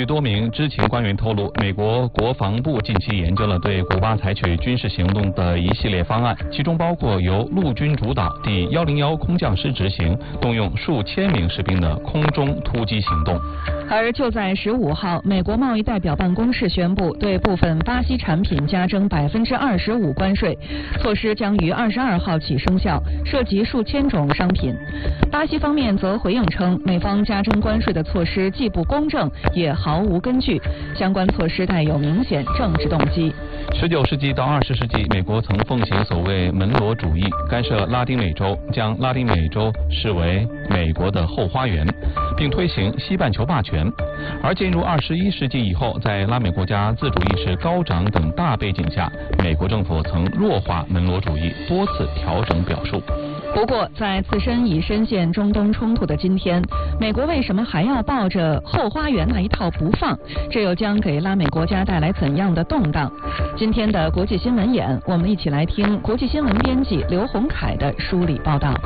多名知情官员透露，美国国防部近期研究了对古巴采取军事行动的一系列方案，其中包括由陆军主导第101空降师执行，动用数千名士兵的空中突击行动。 而就在15号，美国贸易代表办公室宣布对部分巴西产品加征25%关税，措施将于22号起生效，涉及数千种商品。巴西方面则回应称，美方加征关税的措施既不公正，也毫无根据，相关措施带有明显政治动机。 19世纪到20世纪，美国曾奉行所谓门罗主义，干涉拉丁美洲，将拉丁美洲视为美国的后花园，并推行西半球霸权。而进入21世纪以后，在拉美国家自主意识高涨等大背景下，美国政府曾弱化门罗主义，多次调整表述。 不过，在自身已深陷中东冲突的今天，美国为什么还要抱着后花园那一套不放？这又将给拉美国家带来怎样的动荡？今天的国际新闻眼，我们一起来听国际新闻编辑刘洪凯的梳理报道。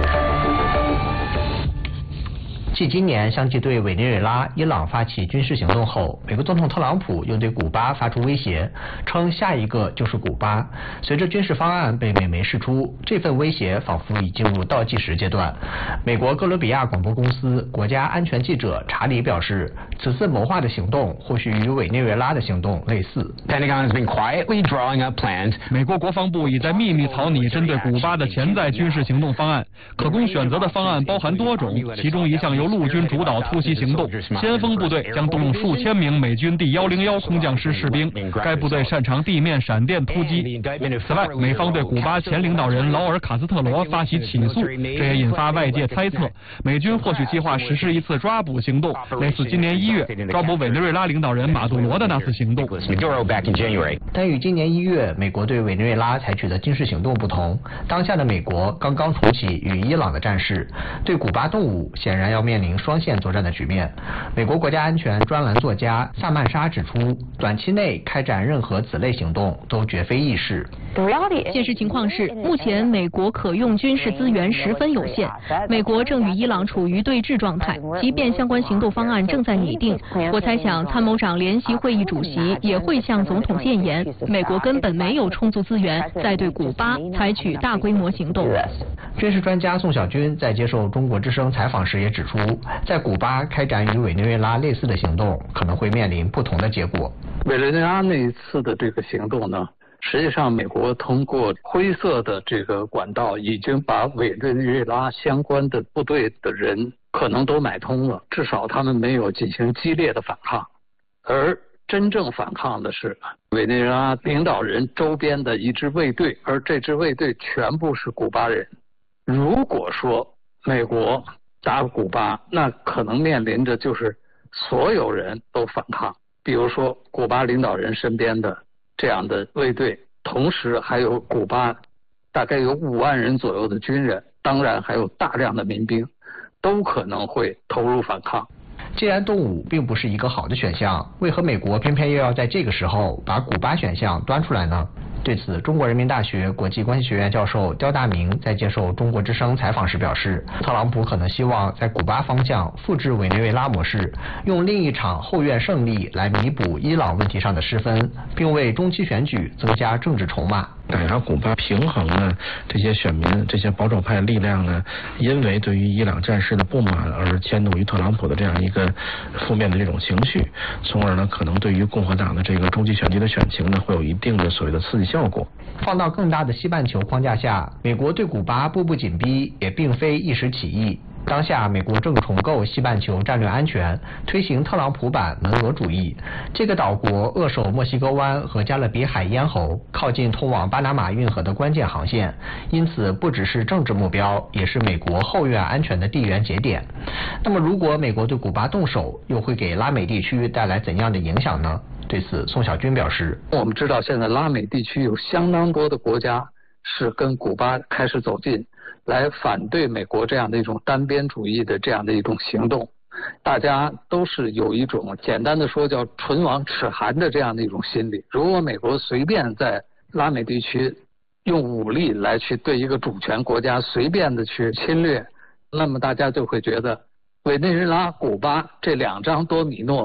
继今年相继对委内瑞拉、伊朗发起军事行动后，美国总统特朗普又对古巴发出威胁，称下一个就是古巴。随着军事方案被美媒释出，这份威胁仿佛已进入倒计时阶段。美国哥伦比亚广播公司国家安全记者查理表示，此次谋划的行动或许与委内瑞拉的行动类似。 Pentagon has been quietly drawing up plans. 美国国防部已在秘密草拟针对古巴的潜在军事行动方案，可供选择的方案包含多种，其中一项由陆军主导突袭行动，先锋部队将动用数千名美军第101空降师士兵，该部队擅长地面闪电突击。此外，美方对古巴前领导人劳尔·卡斯特罗发起起诉，这也引发外界猜测，美军或许计划实施一次抓捕行动，类似今年1月抓捕委内瑞拉领导人马杜罗的那次行动。 但与今年1月美国对委内瑞拉采取的军事行动不同，当下的美国刚刚重启与伊朗的战事，对古巴动武显然要面临双线作战的局面。美国国家安全专栏作家萨曼莎指出，短期内开展任何此类行动都绝非易事。 现实情况是，目前美国可用军事资源十分有限，美国正与伊朗处于对峙状态，即便相关行动方案正在拟定，我猜想参谋长联席会议主席也会向总统建言，美国根本没有充足资源再对古巴采取大规模行动。 军事专家宋小军在接受中国之声采访时也指出，在古巴开展与委内瑞拉类似的行动，可能会面临不同的结果。 委内瑞拉那一次的这个行动呢，实际上美国通过灰色的这个管道，已经把委内瑞拉相关的部队的人可能都买通了，至少他们没有进行激烈的反抗。而真正反抗的是委内瑞拉领导人周边的一支卫队，而这支卫队全部是古巴人。如果说美国打古巴，那可能面临着就是所有人都反抗，比如说古巴领导人身边的这样的卫队，同时还有古巴大概有5万人左右的军人，当然还有大量的民兵，都可能会投入反抗。 既然动武并不是一个好的选项，为何美国偏偏又要在这个时候把古巴选项端出来呢？对此，中国人民大学国际关系学院教授刁大明在接受中国之声采访时表示，特朗普可能希望在古巴方向复制委内瑞拉模式，用另一场后院胜利来弥补伊朗问题上的失分，并为中期选举增加政治筹码。 让古巴平衡呢这些选民、这些保守派力量呢，因为对于伊朗战事的不满而迁怒于特朗普的这样一个负面的这种情绪，从而呢可能对于共和党的这个中期选举的选情呢会有一定的所谓的刺激效果。 放到更大的西半球框架下，美国对古巴步步紧逼也并非一时起意。当下美国正重构西半球战略安全，推行特朗普版门罗主义。这个岛国扼守墨西哥湾和加勒比海咽喉，靠近通往巴拿马运河的关键航线，因此不只是政治目标，也是美国后院安全的地缘节点。那么如果美国对古巴动手，又会给拉美地区带来怎样的影响呢？对此，宋小军表示， 我们知道现在拉美地区有相当多的国家是跟古巴开始走近，来反对美国这样的一种单边主义的这样的一种行动。大家都是有一种简单的说叫唇亡齿寒的这样的一种心理。如果美国随便在拉美地区用武力来去对一个主权国家随便的去侵略，那么大家就会觉得委内瑞拉、古巴这2张多米诺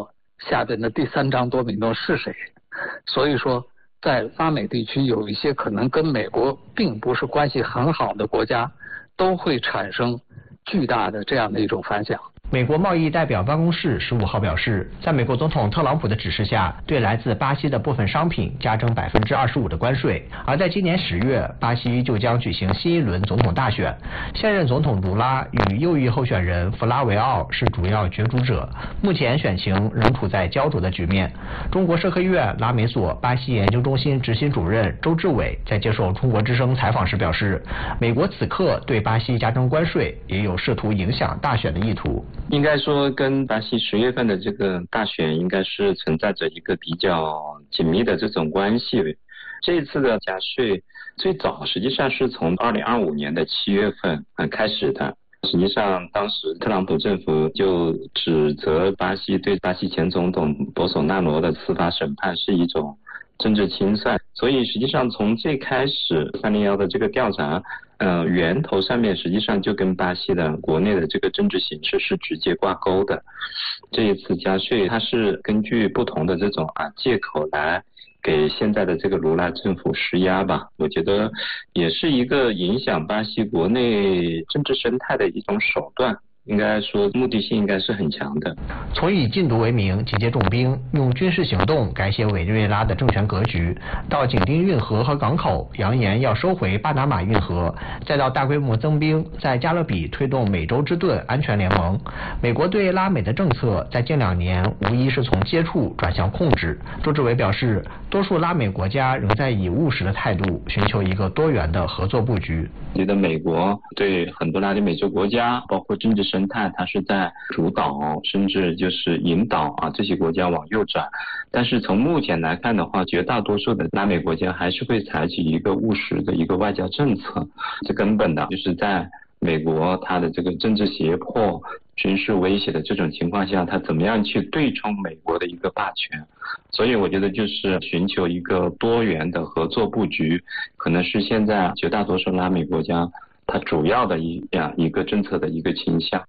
下边的第3张多米诺是谁。所以说，在拉美地区有一些可能跟美国并不是关系很好的国家，都会产生巨大的这样的一种反响。 美国贸易代表办公室15号表示，在美国总统特朗普的指示下，对来自巴西的部分商品加征25%的关税。而在今年10月，巴西就将举行新一轮总统大选，现任总统卢拉与右翼候选人弗拉维奥是主要角逐者，目前选情仍处在焦灼的局面。中国社科院拉美所巴西研究中心执行主任周志伟在接受中国之声采访时表示，美国此刻对巴西加征关税，也有试图影响大选的意图。 应该说跟巴西10月份的这个大选应该是存在着一个比较紧密的这种关系。这一次的加税最早实际上是从2025年的7月份开始的。实际上当时特朗普政府就指责巴西对巴西前总统博索纳罗的司法审判是一种政治清算，所以实际上从最开始301的这个调查源头上面实际上就跟巴西的国内的这个政治形势是直接挂钩的。这一次加税它是根据不同的这种借口来给现在的这个卢拉政府施压吧，我觉得也是一个影响巴西国内政治生态的一种手段。应该说目的性应该是很强的。 从以禁毒为名集结重兵，用军事行动改写委内瑞拉的政权格局，到紧盯运河和港口，扬言要收回巴拿马运河，再到大规模增兵，在加勒比推动美洲之盾安全联盟。美国对拉美的政策在近2年无疑是从接触转向控制。周志伟表示，多数拉美国家仍在以务实的态度寻求一个多元的合作布局。 觉得美国对很多拉丁美洲国家，包括政治生态，它是在主导甚至就是引导这些国家往右转。但是从目前来看的话，绝大多数的拉美国家还是会采取一个务实的一个外交政策。最根本的就是在美国它的这个政治胁迫、军事威胁的这种情况下，它怎么样去对冲美国的一个霸权。所以我觉得就是寻求一个多元的合作布局，可能是现在绝大多数拉美国家它主要的一个政策的一个倾向。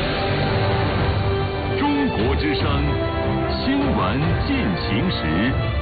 中国之声，新闻进行时。